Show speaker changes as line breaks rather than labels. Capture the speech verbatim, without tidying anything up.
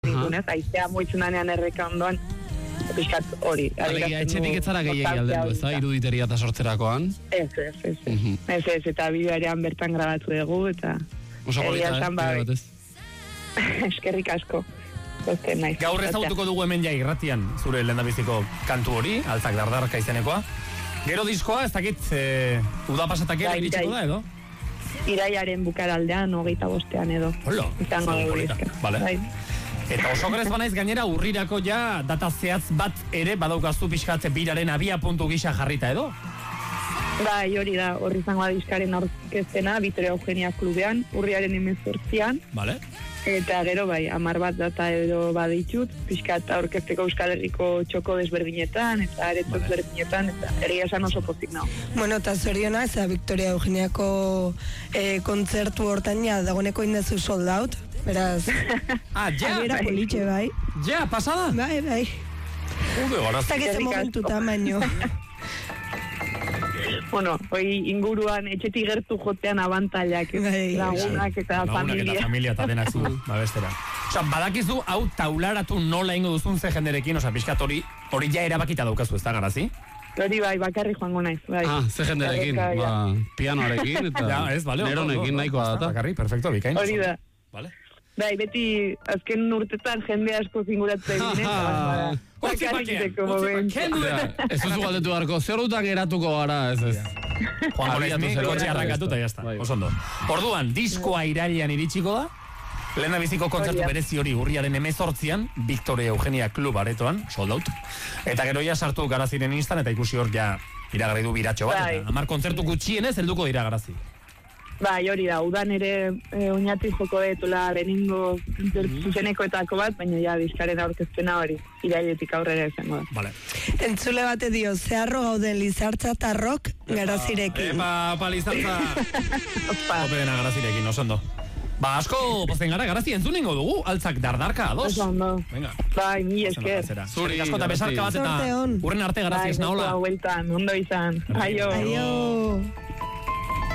Zintunez, aiztea moitzen danean erreka ondoan, pixkat hori.
Alegia, etxetik ez zara gehiagi aldendu, ez da, iruditeria eta sortzerakoan?
Ez, ez, ez. Ez, ez, eta bideoarean bertan grabatu dugu, eta...
Oso polita, eh, bide batez.
Eskerrik asko.
Gaur ezagutuko dugu hemen ja irratian, zure lehendabiziko kantu hori, altzak dardarka izenekoa. Gero diskoa, ez dakit, uda pasatakera iritsiko da, edo?
Iraiaren bukaraldean, hogeita bostean edo.
Hola,
izango dugu izka.
Vale. Eta oso grez banaiz gainera urrirako ja data zehatz bat ere badaukaztu pixkatze biraren abia puntu gisa jarrita edo?
Bai, hori da, horri izango da diskaren aurkezpena, Vitoria Eugenia klubean, urriaren hemezortzian.
Vale.
Eta gero bai, hamar bat data edo baditut, pixkat aurkezteko Euskal Herriko txoko desberdinetan, eta areto desberdinetan, eta egia esan oso pozik nao.
Bueno, eta zoriona, ez da Victoria Eugeniako eh, kontzertu hortan ja, dagoeneko indezu sold out, beraz...
ah, ja!
Agera politxe, bai.
Ja, pasada?
Bai, bai.
Ude, horaz.
Ez dakit momentuta, baino.
Bueno, hoi inguruan etxetik gertu jotean abantailak, lagunak eta familia.
Lagunak eta familia eta denak zu, babestera. Osa, badakizu, hau taularatu nola ingo duzun ze jenderekin, osa, pixkat hori, hori ja erabakita daukazu, ez da, Garazi?
Hori bai, bakarri joango naiz, bai.
Ah, ze jenderekin, ba, pianoarekin, eta
ja, ez, vale,
neronekin nahikoa data.
Bakarri, perfecto, bikain.
Hori da.
Vale.
Bai, beti azken urtetan jende asko zinguratzen dine,
Hortzi pakean, hortzi pakean.
Ez duzu galdetu garko, zer dutan geratuko gara, ez ez.
Juan Goraizmi, kotxe arrankatu eta jazta, osondo. Orduan, diskoa irailean iritsiko da, lehen biziko kontzertu berezi hori urriaren hemezortzian, Victoria Eugenia Club aretoan, sold out. Eta gero ja sartu Garaziren instan, eta ikusi hor ja iragarri du biratxo bat, eta hamar kontzertu gutxienez helduko dira Garazi.
Bai, hori da, udan ere e, oinati joko detula beningo zuzeneko-etako bat, baina ja, diskaren aurkezpena hori, irailetik aurrera izango da.
Vale.
Entzule bate dio, zeharro gauden Lizartza eta rock Garazirekin.
Epa, epa, Lizartza. Ope dena Garazirekin, oso ondo. Ba, asko, posten gara, Garazi entzunengo dugu, altzak dardarka, ados?
Oso ondo.
Venga.
Bai, mi esker.
Zuri, asko eta besarka bat eta urren arte Garazi ez nahola.
Bai, ondo izan. Aio.
Aio.